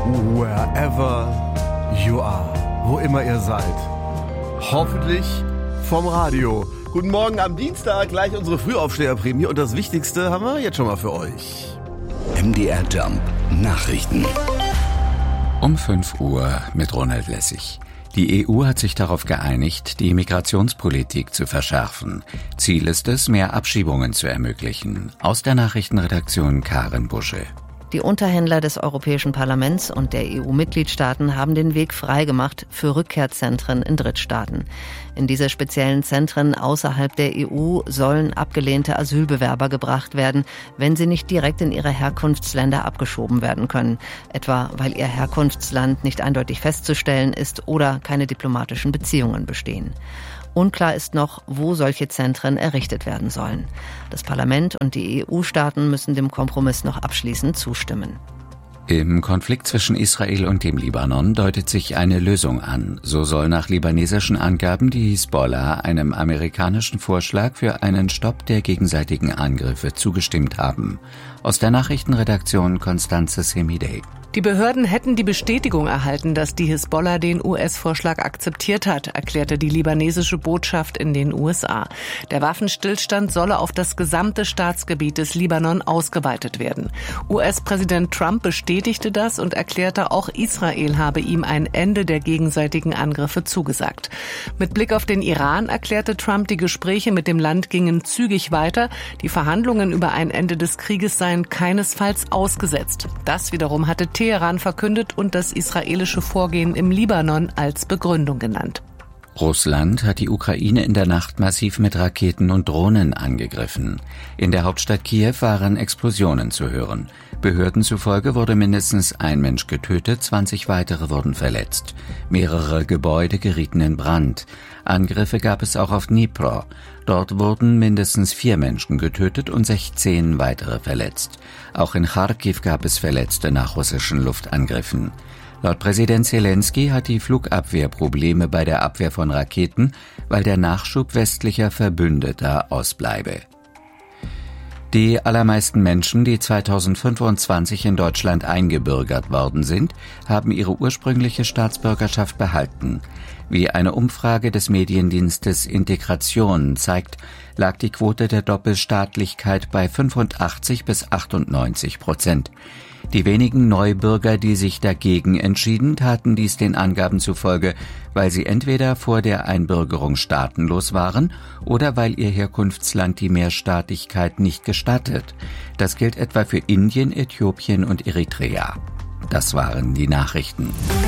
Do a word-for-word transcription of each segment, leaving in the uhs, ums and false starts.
Wherever you are, wo immer ihr seid. Hoffentlich vom Radio. Guten Morgen am Dienstag, gleich unsere Frühaufsteherprämie und das Wichtigste haben wir jetzt schon mal für euch. M D R Jump Nachrichten. Um fünf Uhr mit Ronald Lessig. Die E U hat sich darauf geeinigt, die Migrationspolitik zu verschärfen. Ziel ist es, mehr Abschiebungen zu ermöglichen. Aus der Nachrichtenredaktion Karin Busche. Die Unterhändler des Europäischen Parlaments und der E U-Mitgliedstaaten haben den Weg freigemacht für Rückkehrzentren in Drittstaaten. In diese speziellen Zentren außerhalb der E U sollen abgelehnte Asylbewerber gebracht werden, wenn sie nicht direkt in ihre Herkunftsländer abgeschoben werden können. Etwa, weil ihr Herkunftsland nicht eindeutig festzustellen ist oder keine diplomatischen Beziehungen bestehen. Unklar ist noch, wo solche Zentren errichtet werden sollen. Das Parlament und die E U-Staaten müssen dem Kompromiss noch abschließend zustimmen. Im Konflikt zwischen Israel und dem Libanon deutet sich eine Lösung an. So soll nach libanesischen Angaben die Hisbollah einem amerikanischen Vorschlag für einen Stopp der gegenseitigen Angriffe zugestimmt haben. Aus der Nachrichtenredaktion Constanze Semidey. Die Behörden hätten die Bestätigung erhalten, dass die Hisbollah den U S-Vorschlag akzeptiert hat, erklärte die libanesische Botschaft in den U S A. Der Waffenstillstand solle auf das gesamte Staatsgebiet des Libanon ausgeweitet werden. U S-Präsident Trump bestätigte das und erklärte, auch Israel habe ihm ein Ende der gegenseitigen Angriffe zugesagt. Mit Blick auf den Iran erklärte Trump, die Gespräche mit dem Land gingen zügig weiter. Die Verhandlungen über ein Ende des Krieges seien keinesfalls ausgesetzt. Das wiederum hatte Teheran verkündet und das israelische Vorgehen im Libanon als Begründung genannt. Russland hat die Ukraine in der Nacht massiv mit Raketen und Drohnen angegriffen. In der Hauptstadt Kiew waren Explosionen zu hören. Behörden zufolge wurde mindestens ein Mensch getötet, zwanzig weitere wurden verletzt. Mehrere Gebäude gerieten in Brand. Angriffe gab es auch auf Dnipro. Dort wurden mindestens vier Menschen getötet und sechzehn weitere verletzt. Auch in Charkiw gab es Verletzte nach russischen Luftangriffen. Laut Präsident Zelensky hat die Flugabwehr Probleme bei der Abwehr von Raketen, weil der Nachschub westlicher Verbündeter ausbleibe. Die allermeisten Menschen, die zweitausendfünfundzwanzig in Deutschland eingebürgert worden sind, haben ihre ursprüngliche Staatsbürgerschaft behalten. Wie eine Umfrage des Mediendienstes Integration zeigt, lag die Quote der Doppelstaatlichkeit bei fünfundachtzig bis achtundneunzig Prozent. Die wenigen Neubürger, die sich dagegen entschieden, taten dies den Angaben zufolge, weil sie entweder vor der Einbürgerung staatenlos waren oder weil ihr Herkunftsland die Mehrstaatlichkeit nicht gestattet. Das gilt etwa für Indien, Äthiopien und Eritrea. Das waren die Nachrichten.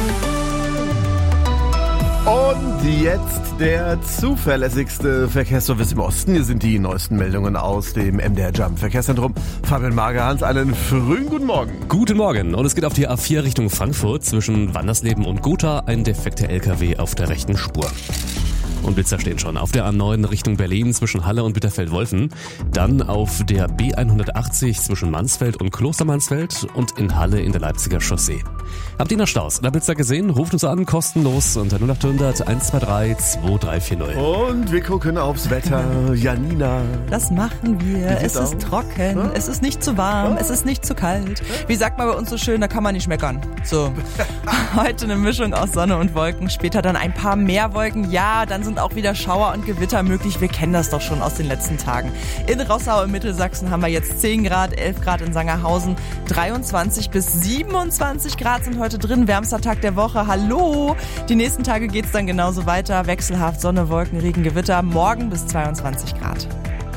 Und jetzt der zuverlässigste Verkehrsservice im Osten. Hier sind die neuesten Meldungen aus dem M D R Jump Verkehrszentrum. Fabian Magerhans, einen frühen guten Morgen. Guten Morgen. Und es geht auf die A vier Richtung Frankfurt zwischen Wandersleben und Gotha. Ein defekter L K W auf der rechten Spur. Und Blitzer stehen schon auf der A neun Richtung Berlin zwischen Halle und Bitterfeld-Wolfen. Dann auf der B hundertachtzig zwischen Mansfeld und Klostermansfeld und in Halle in der Leipziger Chaussee. Habt ihr noch Staus oder Blitzer gesehen? Ruft uns an, kostenlos unter null acht hundert eins zwei drei zwei drei vier null. Und wir gucken aufs Wetter. Janina. Das machen wir. Es ist trocken, ja? Es ist nicht zu warm, ja? Es ist nicht zu kalt. Wie sagt man bei uns so schön, da kann man nicht meckern. So. Heute eine Mischung aus Sonne und Wolken, später dann ein paar mehr Wolken. Ja, dann sind auch wieder Schauer und Gewitter möglich. Wir kennen das doch schon aus den letzten Tagen. In Rossau im Mittelsachsen haben wir jetzt zehn Grad, elf Grad in Sangerhausen, dreiundzwanzig bis siebenundzwanzig Grad sind heute drin. Wärmster Tag der Woche. Hallo! Die nächsten Tage geht's dann genauso weiter. Wechselhaft Sonne, Wolken, Regen, Gewitter. Morgen bis zweiundzwanzig Grad.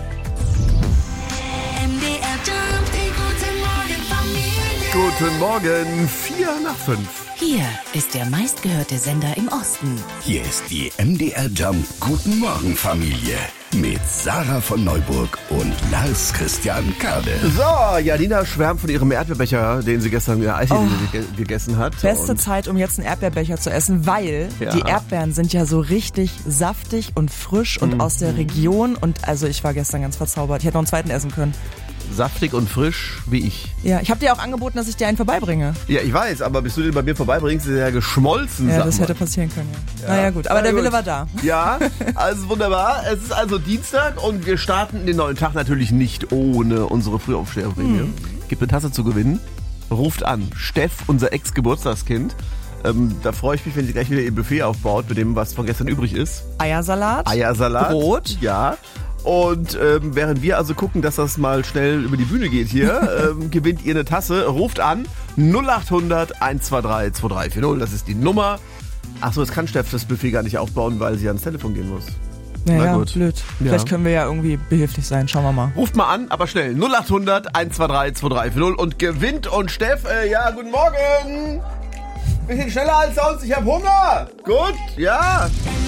Guten Morgen, vier nach fünf. Hier ist der meistgehörte Sender im Osten. Hier ist die M D R Jump Guten Morgen Familie mit Sarah von Neuburg und Lars Christian Kade. So, Janina schwärmt von ihrem Erdbeerbecher, den sie gestern ja, oh, gegessen hat. Beste und Zeit, um jetzt einen Erdbeerbecher zu essen, weil ja. die Erdbeeren sind ja so richtig saftig und frisch und mhm. aus der Region. Und also ich war gestern ganz verzaubert. Ich hätte noch einen zweiten essen können. Saftig und frisch wie ich. Ja, ich habe dir auch angeboten, dass ich dir einen vorbeibringe. Ja, ich weiß, aber bis du den bei mir vorbeibringst, ist er ja geschmolzen. Ja, das hätte passieren können, ja. ja. Naja gut, aber Na, der gut. Wille war da. Ja, also wunderbar. Es ist also Dienstag und wir starten den neuen Tag natürlich nicht ohne unsere Frühaufsteherprämie. Hm. Gibt eine Tasse zu gewinnen. ruft an. Steff, unser Ex-Geburtstagskind. Ähm, da freue ich mich, wenn sie gleich wieder ihr Buffet aufbaut, mit dem, was von gestern übrig ist. Eiersalat. Eiersalat. Brot. Ja. Und ähm, während wir also gucken, dass das mal schnell über die Bühne geht hier, ähm, gewinnt ihr eine Tasse. Ruft an null acht hundert eins zwei drei zwei drei vier null. Das ist die Nummer. Achso, jetzt kann Steff das Buffet gar nicht aufbauen, weil sie ans Telefon gehen muss. Naja, Na blöd. Ja. Vielleicht können wir ja irgendwie behilflich sein. Schauen wir mal. Ruft mal an, aber schnell. null acht hundert eins zwei drei zwei drei vier null und gewinnt. Und Steff, äh, ja, guten Morgen. Bisschen schneller als sonst, ich hab Hunger. Gut, ja.